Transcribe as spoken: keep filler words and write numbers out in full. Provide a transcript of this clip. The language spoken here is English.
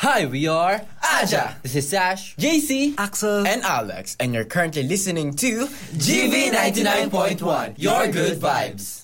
Hi, we are Aja. This is Sash, J C, Axel, and Alex, and you're currently listening to G V ninety-nine point one, your good vibes.